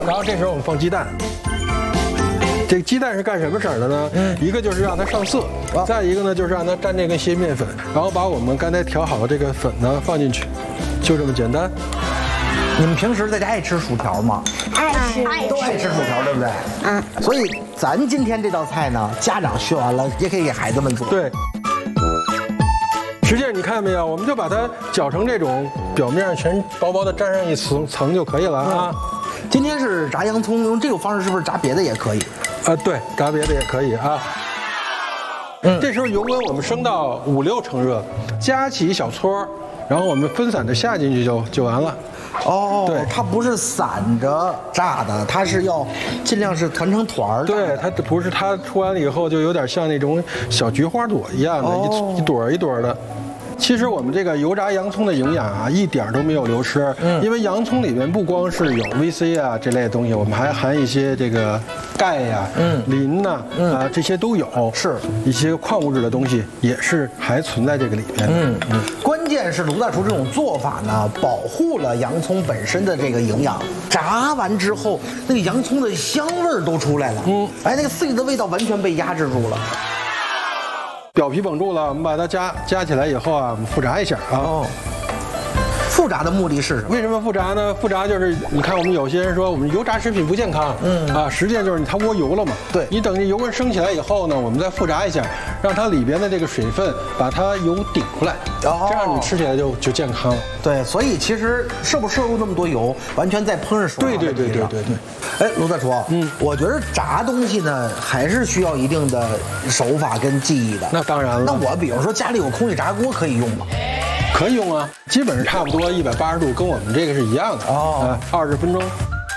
然后这时候我们放鸡蛋。这个鸡蛋是干什么事儿的呢？一个就是让它上色，再一个呢就是让它沾这个些面粉，然后把我们刚才调好的这个粉呢放进去，就这么简单。 你们平时在家爱吃薯条吗？ 爱吃， 都爱吃薯条，对不对？嗯。所以咱今天这道菜呢，家长学完了也可以给孩子们做。 对。实际上你看没有，我们就把它搅成这种，表面上全薄薄的沾上一层就可以了啊。 今天是炸洋葱，用这种方式是不是炸别的也可以？ 对，炸别的也可以啊。这时候油温我们升到5、6成热，加起一小撮，然后我们分散的下进去就完了。 哦，对，它不是散着炸的，它是要尽量是团成团儿。 对，它不是它出完了以后就有点像那种小菊花朵一样的，一朵一朵的。其实我们这个油炸洋葱的营养啊，一点都没有流失。因为洋葱里面不光是有 VC 啊这类的东西，我们还含一些这个钙呀、磷呐这些都有。是一些矿物质的东西也是还存在这个里面。 关键是卢大厨这种做法呢，保护了洋葱本身的这个营养。炸完之后，那个洋葱的香味儿都出来了。那个刺激的味道完全被压制住了。 表皮绷住了，我们把它夹起来以后啊，我们复炸一下啊。 复炸的目的是什么？ 为什么复炸呢？复炸就是你看，我们有些人说我们油炸食品不健康，实际上就是它窝油了嘛。对，你等这油温升起来以后呢，我们再复炸一下，让它里边的这个水分把它油顶出来，这样你吃起来就健康了。 对，所以其实摄入那么多油，完全在烹饪手法问题上。对。哎，卢大厨，我觉得炸东西呢，还是需要一定的手法跟技艺的。 那当然了。 那我比如说家里有空气炸锅可以用吗？ 可以用啊，基本上差不多180度，跟我们这个是一样的。20分钟。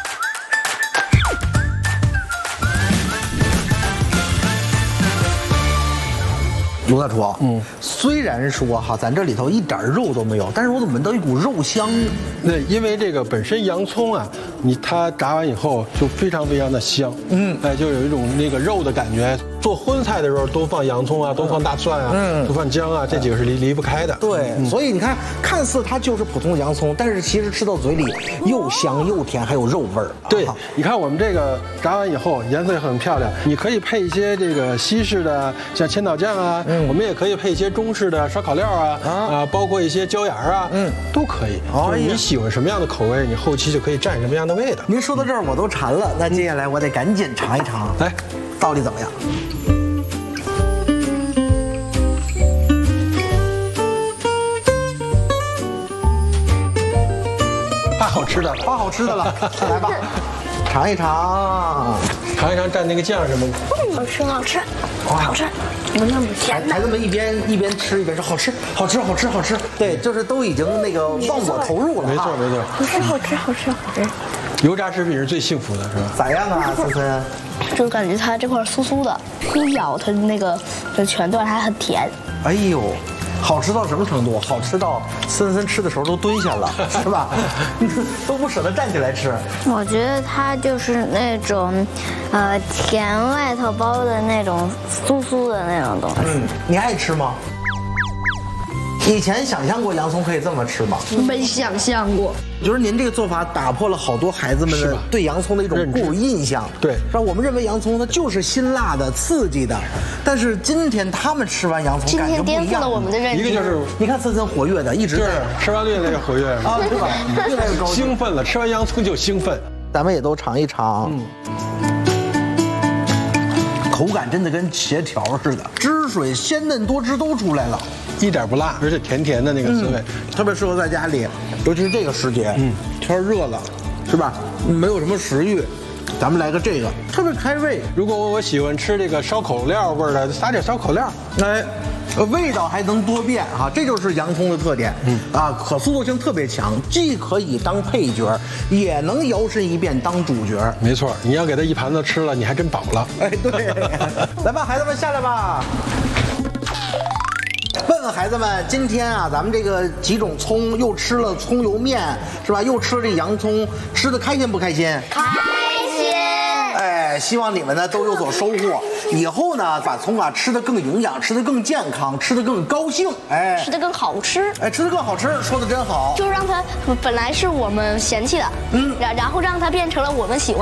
卢大厨，虽然说哈，咱这里头一点肉都没有，但是我怎么闻到一股肉香呢？ 对，因为这个本身洋葱啊，它炸完以后就非常的香，就有一种那个肉的感觉。做荤菜的时候多放洋葱啊，多放大蒜啊，多放姜啊，这几个是离不开的。 对，所以你看，看似它就是普通的洋葱，但是其实吃到嘴里又香又甜，还有肉味儿。 对，你看我们这个炸完以后颜色也很漂亮，你可以配一些这个西式的像千岛酱啊，我们也可以配一些中式的烧烤料啊，包括一些椒盐啊，都可以。就是你喜欢什么样的口味，你后期就可以蘸什么样的味道。 您说到这儿我都馋了，那接下来我得赶紧尝一尝， 来， 到底怎么样？ 怕好吃的了， 怕好吃的了，来吧，尝一尝， 蘸那个酱什么的。 好吃，好吃，怎么那么甜呢？ 孩子们一边吃一边说好吃。对，就是都已经那个忘我投入了。 没错。 好吃。 油炸食品是最幸福的，是吧？ 咋样啊，森森？ 就感觉它这块酥酥的，一咬它那个全段还很甜。 哎呦，好吃到什么程度？好吃到森森吃的时候都蹲下了，是吧？都不舍得站起来吃。 我觉得它就是那种，甜外头包的那种酥酥的那种东西。 你爱吃吗？以前想象过洋葱可以这么吃吗？ 没想象过。 我觉得您这个做法打破了好多孩子们的对洋葱的一种固有印象。对，让我们认为洋葱它就是辛辣的、刺激的，但是今天他们吃完洋葱，感觉不一样。 今天颠覆了我们的认知。 一个就是你看森森活跃的，一直在吃完越来越活跃啊，对吧？越来越高兴， 兴奋了，吃完洋葱就兴奋。 咱们也都尝一尝。口感真的跟茄条似的，汁水鲜嫩多汁都出来了， 一点不辣，而且甜甜的那个滋味， 特别适合在家里，尤其是这个时节，天热了，是吧？没有什么食欲，咱们来个这个，特别开胃。 如果我喜欢吃这个烧口料味的，撒点烧口料， 味道还能多变哈，这就是洋葱的特点。可塑造性特别强，既可以当配角，也能摇身一变当主角。 没错，你要给它一盘子吃了，你还真饱了。 对，来吧，孩子们下来吧。问问孩子们，今天啊，咱们这个几种葱，又吃了葱油面，是吧？又吃了这洋葱，吃的开心不开心？ 开心。 希望你们呢都有所收获。以后呢，把葱啊吃得更营养，吃得更健康，吃得更高兴， 吃得更好吃， 吃得更好吃，说得真好。 就让它本来是我们嫌弃的，然后让它变成了我们喜欢。